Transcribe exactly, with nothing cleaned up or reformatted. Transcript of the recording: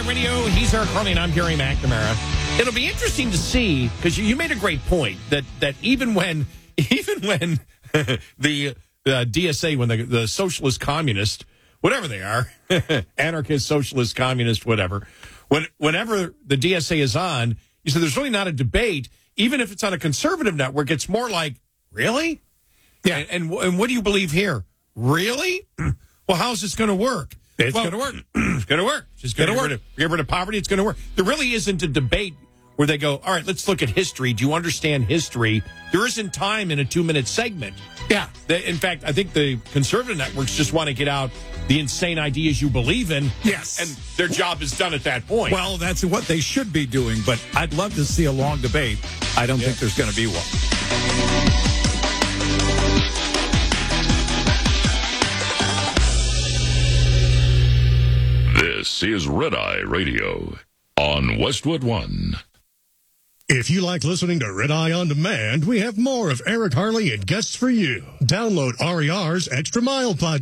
Eye Radio. He's Eric Harley, and I'm Gary McNamara. It'll be interesting to see, because you made a great point, that that even when even when the uh, D S A, when the, the socialist communist, whatever they are, anarchist, socialist, communist, whatever, when whenever the D S A is on, you said there's really not a debate. Even if it's on a conservative network, it's more like, really? Yeah. And, and, and what do you believe here? Really? Well, how's this going to work? It's well, going to work. It's going to work. It's going to work. Get rid of poverty. It's going to work. There really isn't a debate where they go, all right, let's look at history. Do you understand history? There isn't time in a two-minute segment. Yeah. They, in fact, I think the conservative networks just want to get out the insane ideas you believe in. Yes. And their job is done at that point. Well, that's what they should be doing, but I'd love to see a long debate. I don't yeah. think there's going to be one. This is Red Eye Radio on Westwood One. If you like listening to Red Eye On Demand, we have more of Eric Harley and guests for you. Download R E R's Extra Mile podcast.